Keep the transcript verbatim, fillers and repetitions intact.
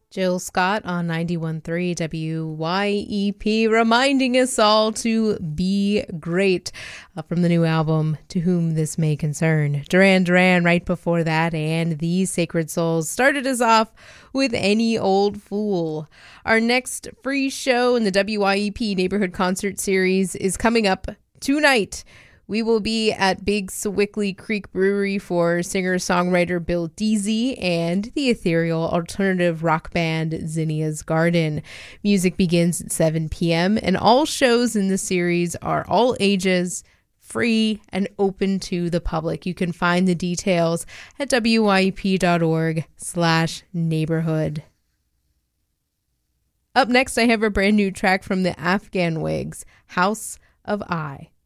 Jill Scott on ninety-one point three W Y E P, reminding us all to be great uh, from the new album, To Whom This May Concern. Duran Duran right before that, and These Sacred Souls started us off with Any Old Fool. Our next free show in the W Y E P Neighborhood Concert Series is coming up tonight. We will be at Big Sewickley Creek Brewery for singer-songwriter Bill Deasy and the ethereal alternative rock band Zinnia's Garden. Music begins at seven p.m. and all shows in the series are all ages, free, and open to the public. You can find the details at wyep.org slash neighborhood. Up next, I have a brand new track from the Afghan Wigs, House of I.